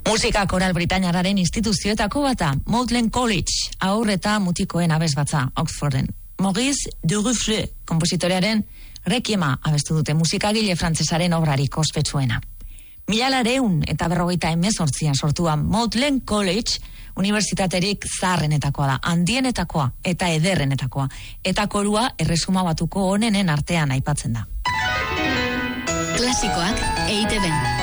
Musika Koral Britainiarraren instituzioetako bata, Magdalen College, haur eta mutikoen abesbatza, Oxforden. Maurice Durufle, kompositorearen Requiema abestu dute musikagile frantsesaren obrarik ospetsuena. 1948an sortua Magdalen College, unibertsitaterik zaharrenetakoa da, handienetakoa eta ederrenetakoa, eta korua Erresuma Batuko onenen artean aipatzen da. Klasikoak EITB.